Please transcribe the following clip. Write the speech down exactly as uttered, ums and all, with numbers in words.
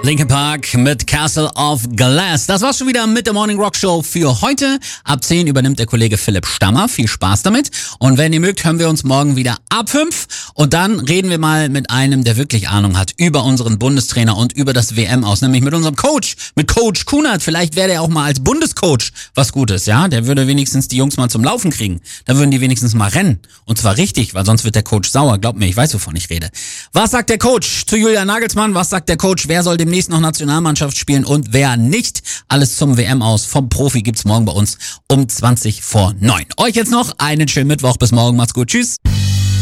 Linkin Park mit Castle of Glass. Das war's schon wieder mit der Morning Rock Show für heute. Ab zehn übernimmt der Kollege Philipp Stammer. Viel Spaß damit. Und wenn ihr mögt, hören wir uns morgen wieder ab fünf. Und dann reden wir mal mit einem, der wirklich Ahnung hat über unseren Bundestrainer und über das W M aus. Nämlich mit unserem Coach, mit Coach Kunert. Vielleicht wäre der auch mal als Bundescoach was Gutes, ja? Der würde wenigstens die Jungs mal zum Laufen kriegen. Dann würden die wenigstens mal rennen. Und zwar richtig, weil sonst wird der Coach sauer. Glaubt mir, ich weiß, wovon ich rede. Was sagt der Coach zu Julian Nagelsmann? Was sagt der Coach? Wer soll demnächst noch Nationalmannschaft spielen und wer nicht? Alles zum W M aus vom Profi gibt's morgen bei uns um zwanzig vor neun. Euch jetzt noch einen schönen Mittwoch. Bis morgen. Macht's gut. Tschüss.